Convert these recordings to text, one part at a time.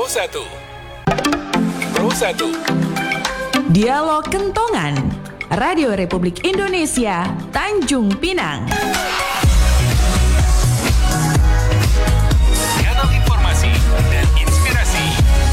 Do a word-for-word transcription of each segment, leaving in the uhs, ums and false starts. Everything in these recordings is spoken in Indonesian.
satu. Pro satu. Dialog Kentongan. Radio Republik Indonesia, Tanjung Pinang. Kanal informasi dan inspirasi.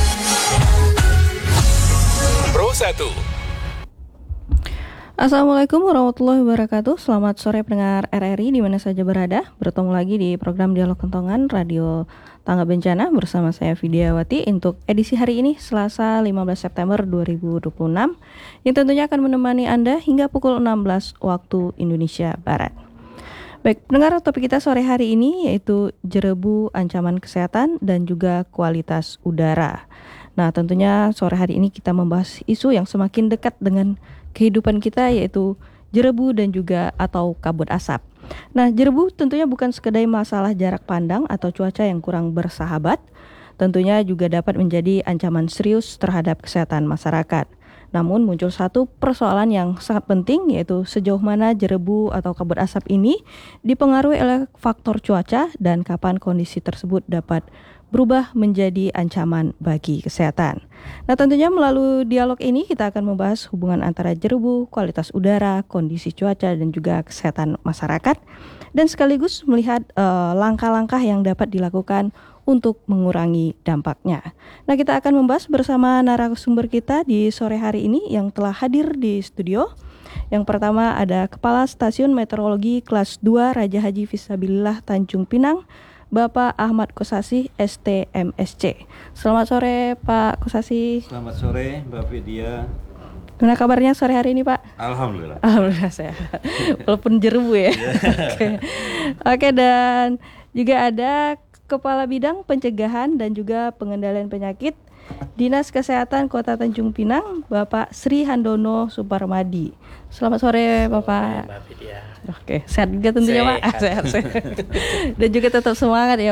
Pro satu. Assalamualaikum warahmatullahi wabarakatuh. Selamat sore pendengar R R I di mana saja berada. Bertemu lagi di program Dialog Kentongan Radio Tangga Bencana bersama saya Vidyawati untuk edisi hari ini Selasa lima belas September dua ribu dua puluh enam yang tentunya akan menemani Anda hingga pukul enam belas waktu Indonesia Barat. Baik, pendengar, topik kita sore hari ini yaitu jerebu ancaman kesehatan dan juga kualitas udara. Nah, tentunya sore hari ini kita membahas isu yang semakin dekat dengan kehidupan kita yaitu jerebu dan juga atau kabut asap. Nah, jerebu tentunya bukan sekedar masalah jarak pandang atau cuaca yang kurang bersahabat, tentunya juga dapat menjadi ancaman serius terhadap kesehatan masyarakat. Namun muncul satu persoalan yang sangat penting yaitu sejauh mana jerebu atau kabut asap ini dipengaruhi oleh faktor cuaca dan kapan kondisi tersebut dapat berubah menjadi ancaman bagi kesehatan. Nah, tentunya melalui dialog ini kita akan membahas hubungan antara jerebu, kualitas udara, kondisi cuaca dan juga kesehatan masyarakat, dan sekaligus melihat uh, langkah-langkah yang dapat dilakukan untuk mengurangi dampaknya. Nah, kita akan membahas bersama narasumber kita di sore hari ini yang telah hadir di studio. Yang pertama ada Kepala Stasiun Meteorologi Kelas dua Raja Haji Fisabilillah Tanjung Pinang, Bapak Ahmad Kosasih S T M S C. Selamat sore Pak Kosasih. Selamat sore Mbak Vidya. Gimana kabarnya sore hari ini Pak? Alhamdulillah. Alhamdulillah sehat. Walaupun jerebu ya. Oke. Oke, dan juga ada Kepala Bidang Pencegahan dan juga Pengendalian Penyakit Dinas Kesehatan Kota Tanjung Pinang, Bapak Sri Handono Suparmadi. Selamat sore Bapak. Mbak Vidya. Oke, sehat juga tentunya Pak. Sehat, sehat. Dan juga tetap semangat ya